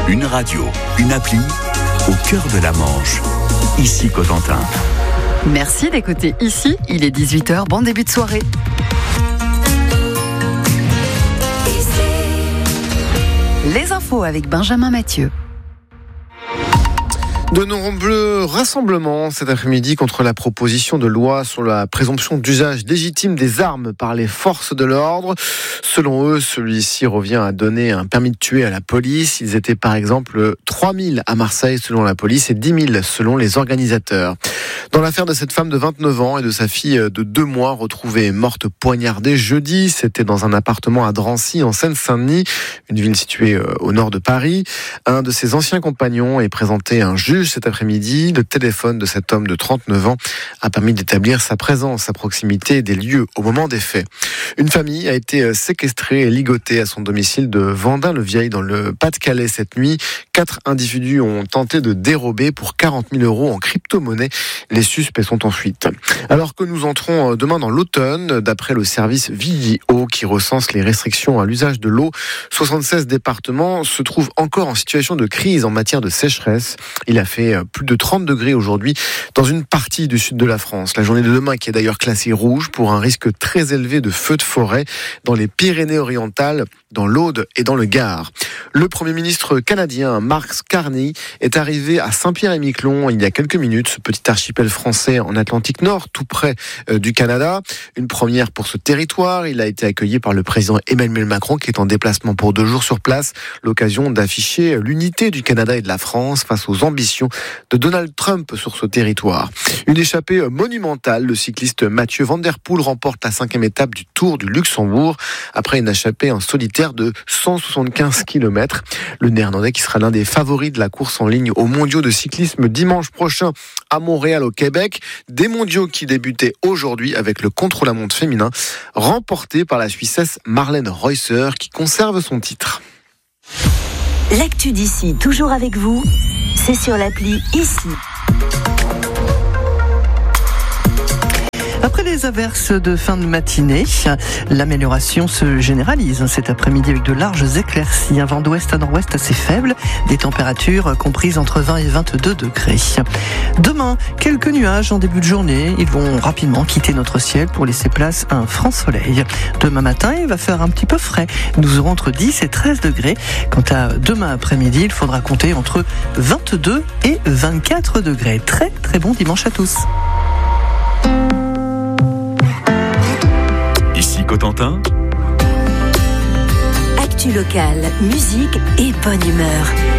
Une radio, une appli, au cœur de la Manche. Ici Cotentin. Merci d'écouter Ici, il est 18h, bon début de soirée. Les infos avec Benjamin Mathieu. De nombreux rassemblements cet après-midi contre la proposition de loi sur la présomption d'usage légitime des armes par les forces de l'ordre. Selon eux, celui-ci revient à donner un permis de tuer à la police. Ils étaient par exemple 3000 à Marseille selon la police et 10 000 selon les organisateurs. Dans l'affaire de cette femme de 29 ans et de sa fille de 2 mois retrouvée morte poignardée jeudi, c'était dans un appartement à Drancy en Seine-Saint-Denis, une ville située au nord de Paris. Un de ses anciens compagnons est présenté à un juge cet après-midi. Le téléphone de cet homme de 39 ans a permis d'établir sa présence à proximité des lieux au moment des faits. Une famille a été séquestrée et ligotée à son domicile de Vendin-le-Vieil dans le Pas-de-Calais cette nuit. 4 individus ont tenté de dérober pour 40 000 € en crypto-monnaie. Les suspects sont en fuite. Alors que nous entrons demain dans l'automne, d'après le service Vigio qui recense les restrictions à l'usage de l'eau, 76 départements se trouvent encore en situation de crise en matière de sécheresse. Il a fait plus de 30 degrés aujourd'hui dans une partie du sud de la France. La journée de demain qui est d'ailleurs classée rouge pour un risque très élevé de feux de forêt dans les Pyrénées-Orientales, dans l'Aude et dans le Gard. Le Premier ministre canadien Mark Carney est arrivé à Saint-Pierre-et-Miquelon il y a quelques minutes, ce petit archipel français en Atlantique Nord, tout près du Canada. Une première pour ce territoire. Il a été accueilli par le président Emmanuel Macron qui est en déplacement pour 2 jours sur place. L'occasion d'afficher l'unité du Canada et de la France face aux ambitions de Donald Trump sur ce territoire. Une échappée monumentale. Le cycliste Mathieu Van Der Poel remporte la 5e étape du Tour du Luxembourg après une échappée en solitaire de 175 km. Le Néerlandais qui sera l'un des favoris de la course en ligne aux mondiaux de cyclisme dimanche prochain à Montréal au Québec. Des mondiaux qui débutaient aujourd'hui avec le contre-la-montre féminin remporté par la Suissesse Marlène Reusser qui conserve son titre. L'actu d'ici, toujours avec vous, c'est sur l'appli Ici. Après les averses de fin de matinée, l'amélioration se généralise cet après-midi avec de larges éclaircies, un vent d'ouest à nord-ouest assez faible, des températures comprises entre 20 et 22 degrés. Demain, quelques nuages en début de journée, ils vont rapidement quitter notre ciel pour laisser place à un franc soleil. Demain matin, il va faire un petit peu frais, nous aurons entre 10 et 13 degrés. Quant à demain après-midi, il faudra compter entre 22 et 24 degrés. Très très bon dimanche à tous. Ici Cotentin. Actu locale, musique et bonne humeur.